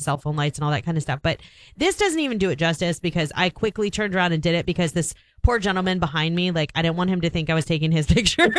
cell phone lights and all that kind of stuff. But this doesn't even do it justice because I quickly turned around and did it because this poor gentleman behind me, like, I didn't want him to think I was taking his picture.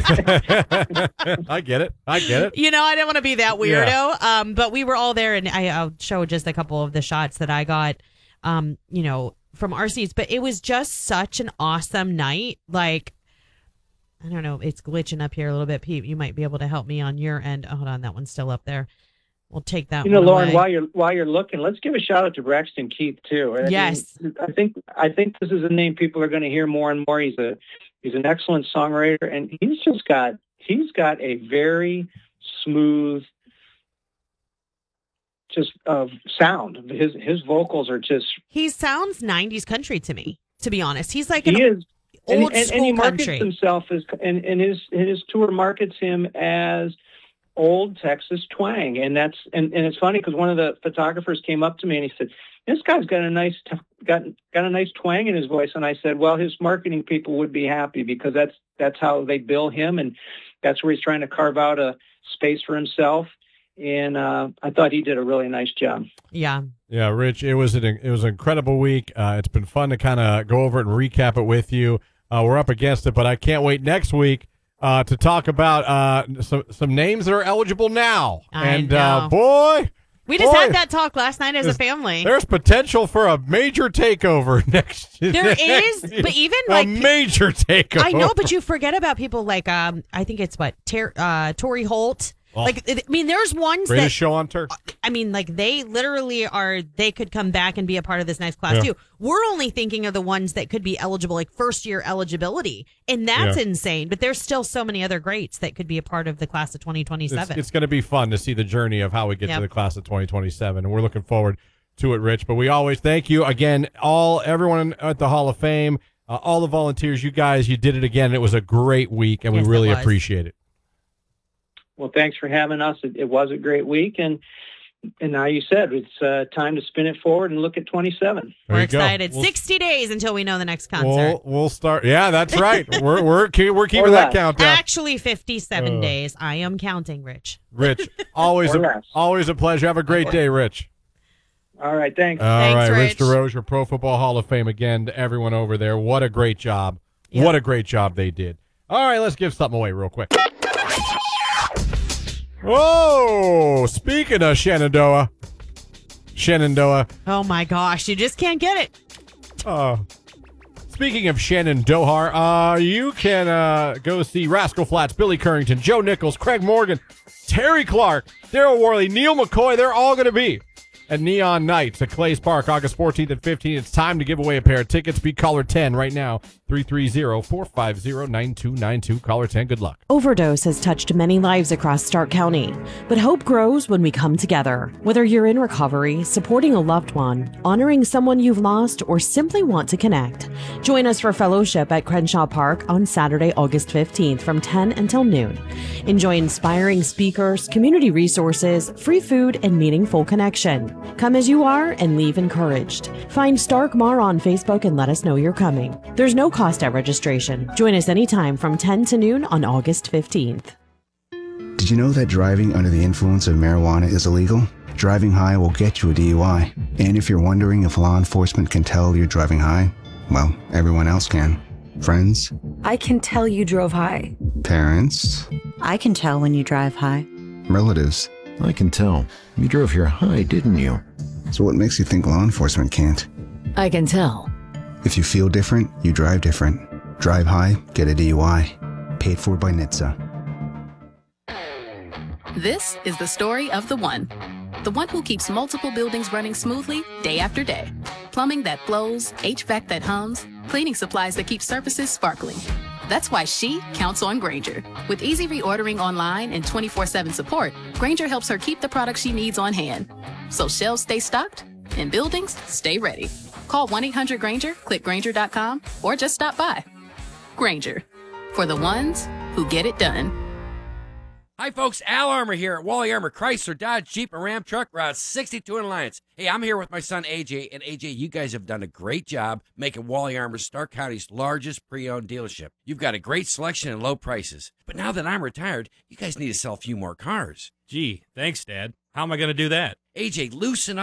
I get it. I didn't want to be that weirdo. Yeah. But we were all there, and I'll show just a couple of the shots that I got, from our seats. But it was just such an awesome night. Like, I don't know. It's glitching up here a little bit. Pete, you might be able to help me on your end. Oh, hold on. That one's still up there. We'll take that one Lauren, away. while you're looking, let's give a shout out to Braxton Keith too. Yes. I think this is a name people are going to hear more and more. He's an excellent songwriter, and he's got a very smooth sound. His vocals are just. He sounds 90s country to me, to be honest. He's like old school and he markets country. himself as, and his tour markets him as old Texas twang, and it's funny because one of the photographers came up to me and he said, "This guy's got a nice twang in his voice." And I said, "Well, his marketing people would be happy because that's how they bill him, and that's where he's trying to carve out a space for himself." And I thought he did a really nice job. Yeah, Rich, it was an incredible week. It's been fun to kind of go over it and recap it with you. We're up against it, but I can't wait next week to talk about some names that are eligible now. Boy, we just had that talk last night as a family. There's potential for a major takeover next year. There is, but even a major takeover. I know, but you forget about people like I think it's Tori Holt. Oh. There's ones greatest show on turf. I mean, like, they literally they could come back and be a part of this next class too. We're only thinking of the ones that could be eligible, like first year eligibility. And that's insane. But there's still so many other greats that could be a part of the class of 2027. It's going to be fun to see the journey of how we get to the class of 2027. And we're looking forward to it, Rich. But we always thank you again, everyone at the Hall of Fame, all the volunteers, you guys, you did it again. It was a great week, and we really appreciate it. Well, thanks for having us. It was a great week, and now you said it's time to spin it forward and look at 27. We're excited. 60 days until we know the next concert. We'll start. Yeah, that's right. We're keeping that countdown. Actually, 57 days. I am counting, Rich. Rich, always a pleasure. Have a great day, Rich. All right, thanks. All right, Rich DeRoche, your Pro Football Hall of Fame again to everyone over there. What a great job. Yep. What a great job they did. All right, let's give something away real quick. Whoa! Speaking of Shenandoah. Oh my gosh, you just can't get it. Speaking of Shenandoah, you can go see Rascal Flatts, Billy Currington, Joe Nichols, Craig Morgan, Terry Clark, Daryl Worley, Neil McCoy. They're all going to be at Neon Nights at Clays Park, August 14th and 15th. It's time to give away a pair of tickets. Be caller 10 right now, 330-450-9292. Caller 10, good luck. Overdose has touched many lives across Stark County, but hope grows when we come together. Whether you're in recovery, supporting a loved one, honoring someone you've lost, or simply want to connect, join us for fellowship at Crenshaw Park on Saturday, August 15th from 10 until noon. Enjoy inspiring speakers, community resources, free food, and meaningful connection. Come as you are and leave encouraged. Find Stark Mar on Facebook and let us know you're coming. There's no cost at registration. Join us anytime from 10 to noon on August 15th. Did you know that driving under the influence of marijuana is illegal? Driving high will get you a DUI. And if you're wondering if law enforcement can tell you're driving high, well, everyone else can. Friends? I can tell you drove high. Parents? I can tell when you drive high. Relatives? I can tell. You drove here high, didn't you? So what makes you think law enforcement can't? I can tell. If you feel different, you drive different. Drive high, get a DUI. Paid for by NHTSA. This is the story of the one. The one who keeps multiple buildings running smoothly day after day. Plumbing that flows, HVAC that hums, cleaning supplies that keep surfaces sparkling. That's why she counts on Grainger. With easy reordering online and 24/7 support, Grainger helps her keep the products she needs on hand. So shelves stay stocked and buildings stay ready. Call 1-800-GRAINGER, click Grainger.com, or just stop by. Grainger, for the ones who get it done. Hi, folks. Al Armour here at Wally Armour Chrysler, Dodge, Jeep, and Ram Truck, Route 62 in Alliance. Hey, I'm here with my son, AJ. And AJ, you guys have done a great job making Wally Armour Stark County's largest pre-owned dealership. You've got a great selection and low prices. But now that I'm retired, you guys need to sell a few more cars. Gee, thanks, Dad. How am I going to do that? AJ, loosen